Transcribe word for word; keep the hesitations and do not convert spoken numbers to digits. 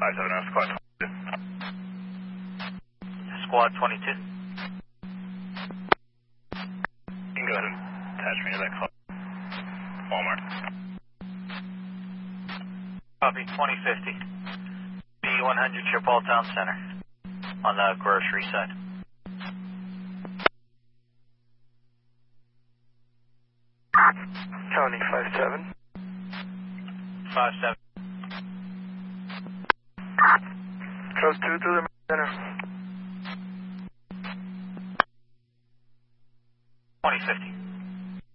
five seven zero, squad twenty-two. Squad twenty-two. You can go ahead and attach me to that call. Walmart. Copy, twenty fifty. B one hundred Triple Town Center on the grocery side. County five seven. five seven. Coast two to the center.